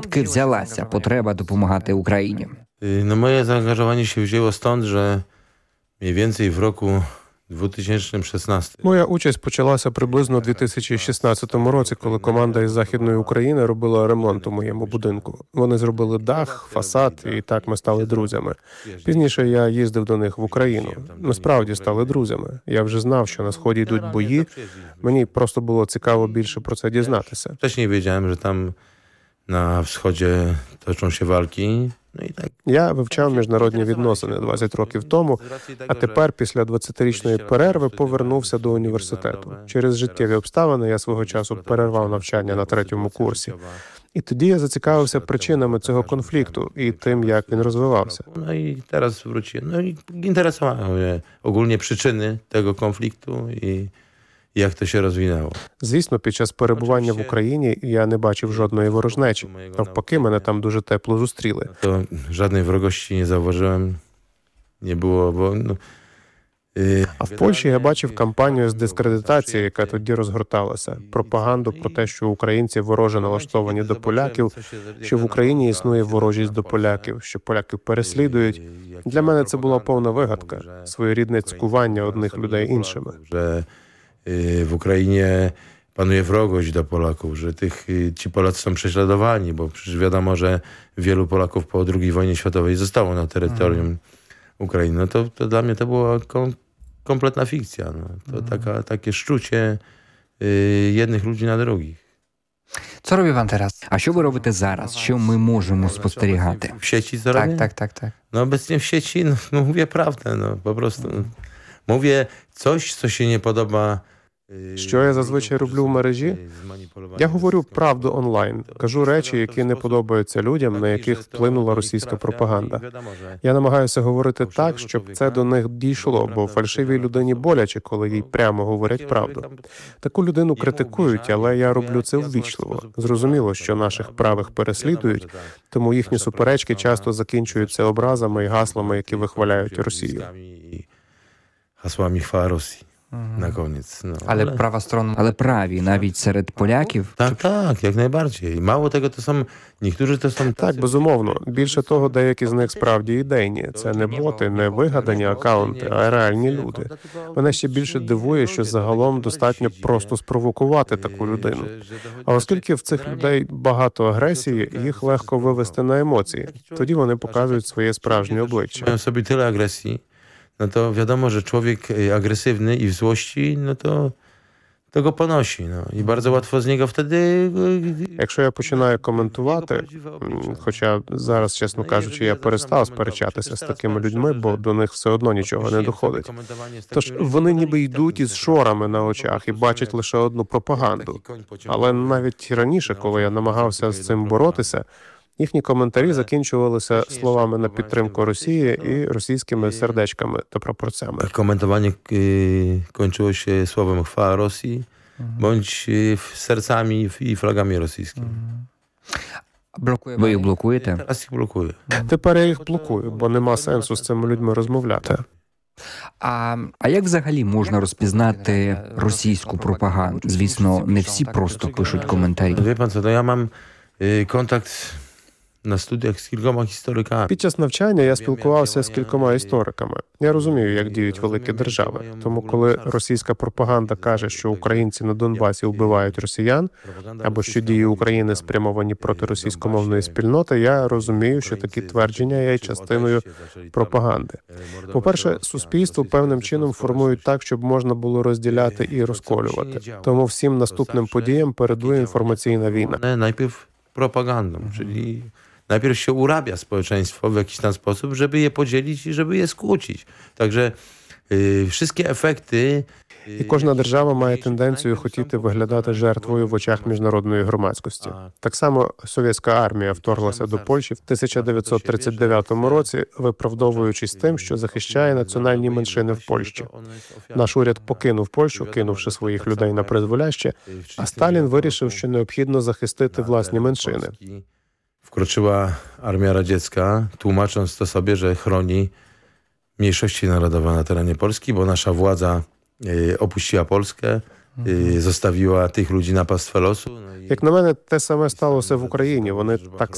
Звідки взялася потреба допомагати Україні? No moje zaangażowanie się wzięło stąd, że mniej więcej w roku 2016 Моя участь почалася приблизно у 2016 році, коли команда із Західної України робила ремонт у моєму будинку. Вони зробили дах, фасад, і так ми стали друзями. Пізніше я їздив до них в Україну. Ми справді стали друзями. Я вже знав, що на Сході йдуть бої. Мені просто було цікаво більше про це дізнатися. Wcześniej wiedziałem, że tam na wschodzie toczą się walki. No i tak. Я вивчав міжнародні відносини 20 років тому, а тепер, після 20-річної перерви, повернувся до університету. Через життєві обставини я свого часу перервав навчання на 3-му курсі. І тоді я зацікавився причинами цього конфлікту і тим, як він розвивався. No i teraz wróciłem. No i interesowały mnie ogólnie przyczyny tego konfliktu i jak to się rozwinęło. Звісно, під час перебування в Україні я не бачив жодної ворожнечі. Навпаки, мене там дуже тепло зустріли. To żadnej wrogości nie zauważyłem. Nie było, bo А в Польщі я бачив кампанію з дискредитації, яка тоді розгорталася. Пропаганду про те, що українці вороже налаштовані до поляків, що в Україні існує ворожість до поляків, що поляків переслідують. Для мене це була повна вигадка, своєрідне цькування одних людей іншими. że w Ukrainie panuje wrogość do Polaków, że ci Polacy są prześladowani, bo przecież wiadomo, że wielu Polaków po II wojnie światowej zostało na terytorium Ukrainy. No to dla mnie to była kompletna fikcja. No. To takie szczucie jednych ludzi na drugich. Co robi pan teraz? A що ви робите зараз? Що ми можемо спостерігати? W sieci co robię? Так. No obecnie w sieci no mówię prawdę, no po prostu. Mówię coś, co się nie podoba. Що я зазвичай роблю в мережі? Я говорю правду онлайн, кажу речі, які не подобаються людям, на яких вплинула російська пропаганда. Я намагаюся говорити так, щоб це до них дійшло, бо фальшивій людині боляче, коли їй прямо говорять правду. Таку людину критикують, але я роблю це ввічливо. Зрозуміло, що наших правих переслідують, тому їхні суперечки часто закінчуються образами і гаслами, які вихваляють Росію. Hasłami chwała Rosji na koniec. No, Але праві навіть серед поляків? Tak, jak najbardziej. I mało tego, to są, niektórzy to są Так, безумовно. Більше того, деякі з них справді ідейні. Це не боти, не вигадані акаунти, а реальні люди. Мене ще більше дивує, що загалом достатньо просто спровокувати таку людину. А оскільки в цих людей багато агресії, їх легко вивести на емоції. Тоді вони показують своє справжнє обличчя. mają w sobie tyle agresji, no to wiadomo, że człowiek agresywny i w złości, no to go ponosi. No. I bardzo łatwo z niego wtedy... Якщо я починаю коментувати, хоча зараз, чесно кажучи, я перестав сперечатися з такими людьми, бо до них все одно нічого не доходить. Тож вони ніби йдуть із шорами на очах і бачать лише одну пропаганду. Але навіть раніше, коли я намагався з цим боротися, їхні коментарі закінчувалися словами на підтримку Росії і російськими сердечками та прапорцями. Komentowanie kończyło się słowem chwała Rosji, bądź sercami i flagami rosyjskimi. Ви їх блокуєте? Teraz ich blokuję. Тепер я їх блокую, бо нема сенсу з цими людьми розмовляти. А як взагалі можна розпізнати російську пропаганду? Звісно, не всі просто пишуть коментарі. Wie pan co, to ja mam kontakt na studiach z kilkoma historykami. Під час навчання я спілкувався з кількома істориками. Я розумію, як діють великі держави. Тому коли російська пропаганда каже, що українці на Донбасі вбивають росіян, або що дії України спрямовані проти російськомовної спільноти, я розумію, що такі твердження є частиною пропаганди. По-перше, суспільство певним чином формують так, щоб можна було розділяти і розколювати. Тому всім наступним подіям передує інформаційна війна. Najpierw propagandą, czyli najpierw się urabia społeczeństwo w jakiś tam sposób, żeby je podzielić i żeby je skłócić. Także wszystkie efekty... І кожна держава має тенденцію хотіти виглядати жертвою в очах міжнародної громадськості. Так само совєтська армія вторглася до Польщі в 1939 році, виправдовуючись тим, що захищає національні меншини в Польщі. Наш уряд покинув Польщу, кинувши своїх людей на призволяще, а Сталін вирішив, що необхідно захистити власні меншини. Wkroczyła armia radziecka, tłumacząc to sobie, że chroni mniejszości narodowe na terenie Polski, bo nasza władza opuściła Polskę, zostawiła tych ludzi na pastwę losu. Як на мене, те саме сталося в Україні. Вони так